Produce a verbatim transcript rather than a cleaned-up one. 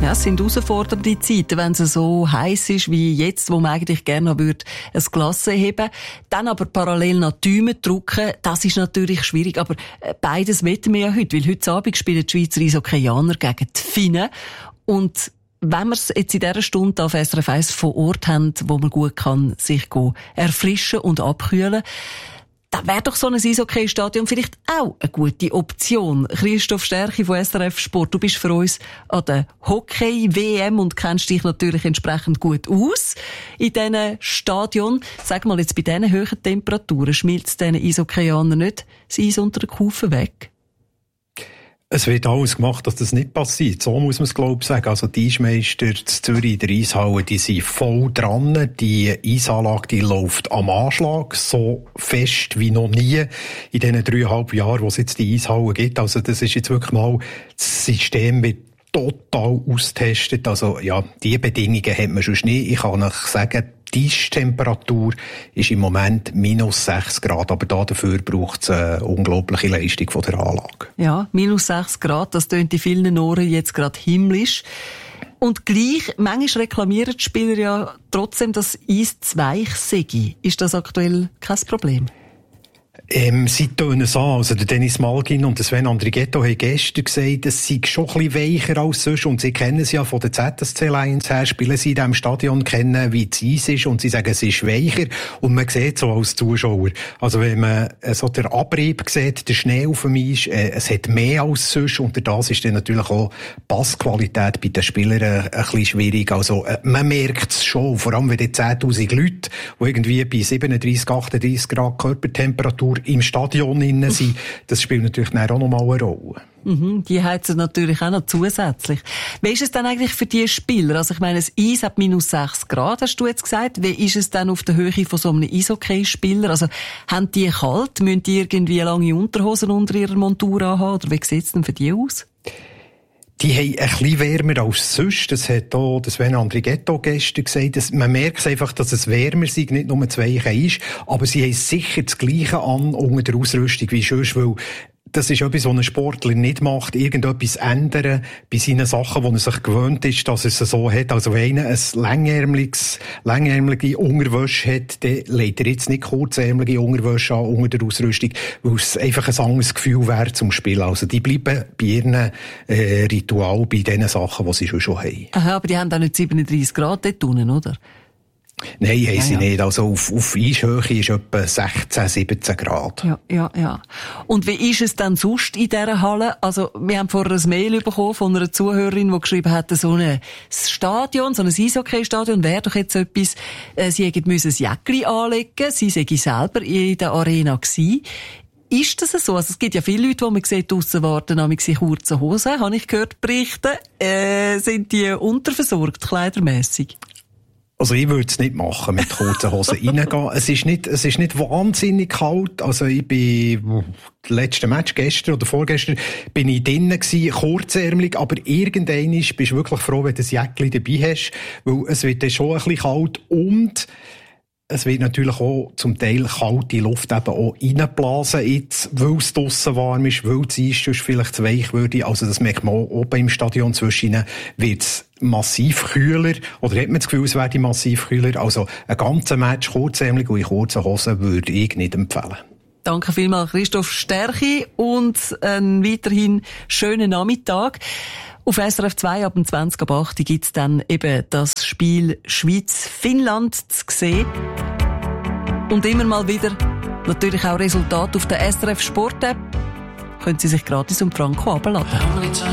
Ja, es sind herausfordernde Zeiten, wenn es so heiß ist wie jetzt, wo man eigentlich gerne noch würde, ein Glas heben. Dann aber parallel noch die Däume drücken, das ist natürlich schwierig. Aber beides wetten wir ja heute, weil heute Abend spielen die Schweizer Eishockeyaner gegen die Finnen. Und wenn wir es jetzt in dieser Stunde auf S R F eins vor Ort haben, wo man gut kann sich erfrischen und abkühlen, da wäre doch so ein Eishockey-Stadion vielleicht auch eine gute Option. Christoph Stärchi von S R F Sport, du bist für uns an der Hockey-W M und kennst dich natürlich entsprechend gut aus in diesen Stadion. Sag mal, jetzt bei diesen hohen Temperaturen schmilzt diesen Eishockeyanern nicht das Eis unter den Kufen weg? Es wird alles gemacht, dass das nicht passiert. So muss man es, glaube ich, sagen. Also die Eismeister in Zürich, der Eishalle, die sind voll dran. Die Eisanlage, die läuft am Anschlag, so fest wie noch nie in diesen dreieinhalb Jahren, wo es jetzt die Eishalle gibt. Also das ist jetzt wirklich mal, das System wird total austestet. Also ja, die Bedingungen hat man schon nicht. Ich kann euch sagen, die Temperatur ist im Moment minus sechs Grad, aber da dafür braucht es eine unglaubliche Leistung von der Anlage. Ja, minus sechs Grad, das tönt in vielen Ohren jetzt gerade himmlisch. Und gleich, manchmal reklamieren die Spieler ja trotzdem, dass Eis zu weich sei. Ist das aktuell kein Problem? Ähm, sie tönen es an. Also der Dennis Malgin und der Sven Andrighetto haben gestern gesagt, es sei schon ein bisschen weicher als sonst. Und sie kennen es ja von der Z S C Lions her, spielen sie in diesem Stadion, kennen, wie es Eis ist. Und sie sagen, es ist weicher. Und man sieht so als Zuschauer. Also wenn man äh, so den Abrieb sieht, der Schnee auf dem Eis, äh, es hat mehr als sonst. Und das ist dann natürlich auch die Passqualität bei den Spielern äh, ein bisschen schwierig. Also äh, man merkt es schon. Vor allem, wenn die zehntausend Leute, die irgendwie bei siebenunddreissig, achtunddreissig Grad Körpertemperatur im Stadion innen sind, das spielt natürlich auch noch mal eine Rolle. Mhm, die heizen natürlich auch noch zusätzlich. Wie ist es dann eigentlich für die Spieler? Also ich meine, das Eis hat minus sechs Grad, hast du jetzt gesagt. Wie ist es dann auf der Höhe von so einem Eishockey-Spieler? Also haben die kalt? Müssen die irgendwie lange Unterhosen unter ihrer Montur anhaben? Oder wie sieht es denn für die aus? Die haben ein bisschen wärmer als sonst. Das hat auch das Sven Andrighetto gestern gesagt. Dass man merkt einfach, dass es wärmer sei, nicht nur zu weich ist. Aber sie haben sicher das Gleiche an unter der Ausrüstung wie sonst, weil das ist etwas, was ein Sportler nicht macht, irgendetwas ändern bei seinen Sachen, wo er sich gewöhnt ist, dass er es so hat. Also wenn einer ein längärmeliges, längärmelige Unterwäsche hat, dann legt er jetzt nicht kurzärmelige Unterwäsche an unter der Ausrüstung, weil es einfach ein anderes Gefühl wäre zum Spielen. Also die bleiben bei ihren äh, Ritual, bei den Sachen, die sie schon schon haben. Aha, aber die haben auch nicht siebenunddreissig Grad dort unten, oder? Nein, haben ja, sie ja. nicht. Also auf, auf Eishöhe ist etwa sechzehn, siebzehn Grad. Ja, ja, ja. Und wie ist es dann sonst in dieser Halle? Also, wir haben vorher ein Mail bekommen von einer Zuhörerin, die geschrieben hat, so ein Stadion, so ein Eishockey-Stadion wäre doch jetzt etwas, äh, sie hätten müssen ein Jäckli anlegen, sie sei selber in der Arena gewesen. Ist das so? Also es gibt ja viele Leute, die man sieht, draussen warten, nämlich in kurzen Hosen, habe ich gehört berichten. Äh, sind die unterversorgt, kleidermässig? Also ich würde es nicht machen, mit kurzen Hosen reingehen. Es ist nicht, es ist nicht wahnsinnig kalt. Also ich bin, das letzte Match gestern oder vorgestern, bin ich drinnen gewesen, kurzärmelig, aber irgendwann bist du wirklich froh, wenn du ein Jäckchen dabei hast, weil es wird dann schon ein bisschen kalt und es wird natürlich auch zum Teil kalte Luft eben auch reinblasen, jetzt, weil es draussen warm ist, weil das Eis sonst vielleicht zu weich würde. Also das merkt man auch oben im Stadion zwischen wird es massiv kühler, oder hat man das Gefühl, es werde massiv kühler. Also ein ganzer Match kurzärmelig und in kurzen Hosen würde ich nicht empfehlen. Danke vielmals, Christoph Stärchi, und einen weiterhin schönen Nachmittag. Auf S R F zwei ab dem zwanzig ab acht gibt es dann eben das Spiel Schweiz-Finnland zu sehen. Und immer mal wieder natürlich auch Resultate auf der S R F Sport App. Können Sie sich gratis um Franco herunterladen.